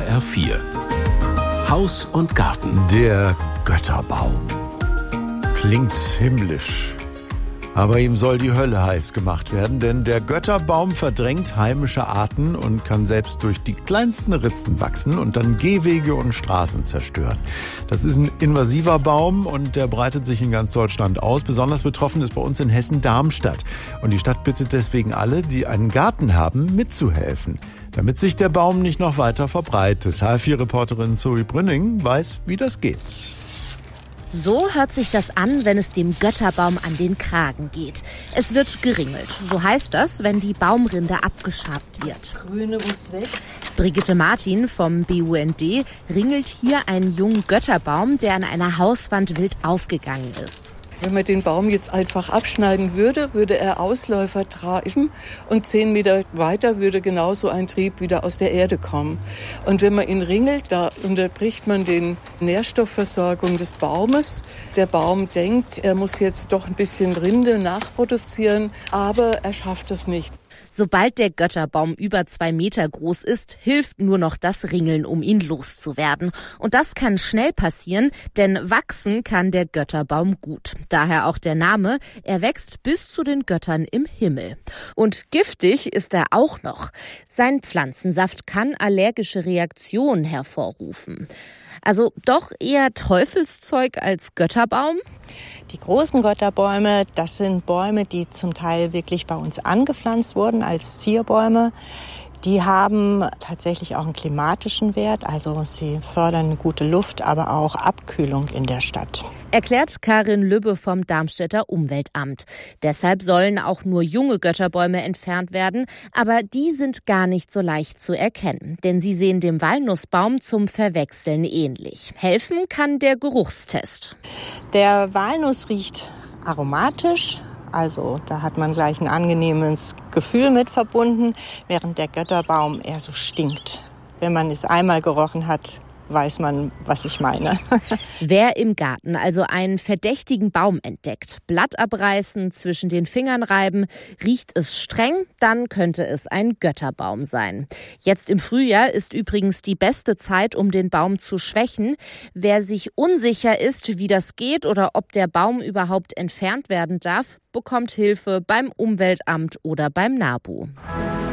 HR4. Haus und Garten. Der Götterbaum. Klingt himmlisch. Aber ihm soll die Hölle heiß gemacht werden, denn der Götterbaum verdrängt heimische Arten und kann selbst durch die kleinsten Ritzen wachsen und dann Gehwege und Straßen zerstören. Das ist ein invasiver Baum und der breitet sich in ganz Deutschland aus. Besonders betroffen ist bei uns in Hessen-Darmstadt. Und die Stadt bittet deswegen alle, die einen Garten haben, mitzuhelfen, damit sich der Baum nicht noch weiter verbreitet. HR4-Reporterin Zoe Brünning weiß, wie das geht. So hört sich das an, wenn es dem Götterbaum an den Kragen geht. Es wird geringelt. So heißt das, wenn die Baumrinde abgeschabt wird. Das Grüne muss weg. Brigitte Martin vom BUND ringelt hier einen jungen Götterbaum, der an einer Hauswand wild aufgegangen ist. Wenn man den Baum jetzt einfach abschneiden würde, würde er Ausläufer tragen und 10 Meter weiter würde genauso ein Trieb wieder aus der Erde kommen. Und wenn man ihn ringelt, da unterbricht man die Nährstoffversorgung des Baumes. Der Baum denkt, er muss jetzt doch ein bisschen Rinde nachproduzieren, aber er schafft es nicht. Sobald der Götterbaum über 2 Meter groß ist, hilft nur noch das Ringeln, um ihn loszuwerden. Und das kann schnell passieren, denn wachsen kann der Götterbaum gut. Daher auch der Name, er wächst bis zu den Göttern im Himmel. Und giftig ist er auch noch. Sein Pflanzensaft kann allergische Reaktionen hervorrufen. Also doch eher Teufelszeug als Götterbaum? Die großen Götterbäume, das sind Bäume, die zum Teil wirklich bei uns angepflanzt wurden als Zierbäume. Die haben tatsächlich auch einen klimatischen Wert, also sie fördern eine gute Luft, aber auch Abkühlung in der Stadt. Erklärt Karin Lübbe vom Darmstädter Umweltamt. Deshalb sollen auch nur junge Götterbäume entfernt werden, aber die sind gar nicht so leicht zu erkennen, denn sie sehen dem Walnussbaum zum Verwechseln ähnlich. Helfen kann der Geruchstest. Der Walnuss riecht aromatisch. Also da hat man gleich ein angenehmes Gefühl mit verbunden, während der Götterbaum eher so stinkt. Wenn man es einmal gerochen hat, weiß man, was ich meine. Wer im Garten also einen verdächtigen Baum entdeckt, Blatt abreißen, zwischen den Fingern reiben, riecht es streng, dann könnte es ein Götterbaum sein. Jetzt im Frühjahr ist übrigens die beste Zeit, um den Baum zu schwächen. Wer sich unsicher ist, wie das geht oder ob der Baum überhaupt entfernt werden darf, bekommt Hilfe beim Umweltamt oder beim NABU.